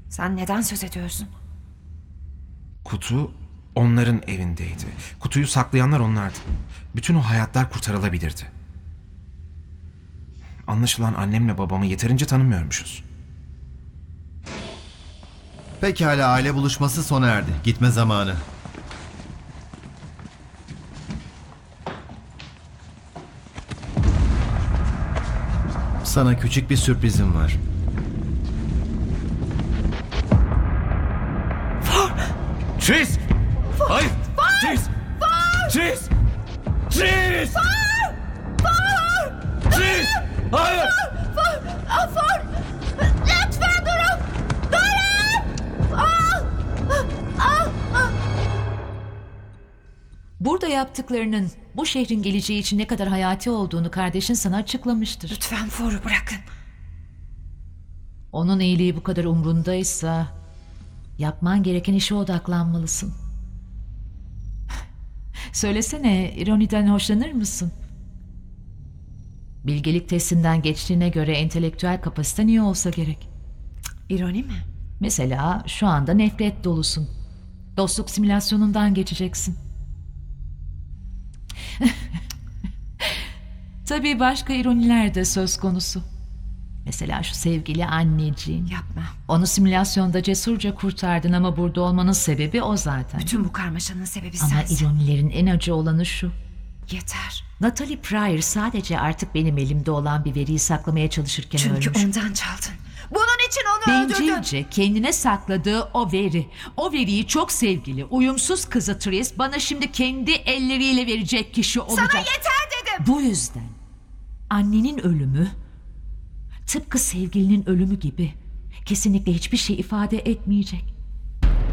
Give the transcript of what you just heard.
Sen neden söz ediyorsun? Kutu onların evindeydi. Kutuyu saklayanlar onlardı. Bütün o hayatlar kurtarılabilirdi. Anlaşılan annemle babamı yeterince tanımıyormuşuz. Pekala, aile buluşması sona erdi. Gitme zamanı. Sana küçük bir sürprizim var. Tris! Hayır! Tris! Tris! Tris! Tris! Hayır! Far! Lütfen durun! Burada yaptıklarının bu şehrin geleceği için ne kadar hayati olduğunu kardeşin sana açıklamıştır. Lütfen For'u bırakın. Onun iyiliği bu kadar umrundaysa yapman gereken işe odaklanmalısın. Söylesene, ironiden hoşlanır mısın? Bilgelik testinden geçtiğine göre entelektüel kapasiten iyi olsa gerek. İroni mi? Mesela şu anda nefret dolusun. Dostluk simülasyonundan geçeceksin. Tabii başka ironiler de söz konusu. Mesela şu sevgili anneciğin. Yapma. Onu simülasyonda cesurca kurtardın ama burada olmanın sebebi o zaten. Bütün bu karmaşanın sebebi Ama sensin. ironilerin en acı olanı şu. Yeter. Natalie Pryor sadece artık benim elimde olan bir veriyi saklamaya çalışırken Çünkü ölmüş. ondan çaldın. Bunun için onu öldürdün. Bencilce kendine sakladığı o veri. O veriyi çok sevgili, uyumsuz kızı Tris bana şimdi kendi elleriyle verecek kişi olacak. Sana yeter dedim. Bu yüzden annenin ölümü tıpkı sevgilinin ölümü gibi kesinlikle hiçbir şey ifade etmeyecek.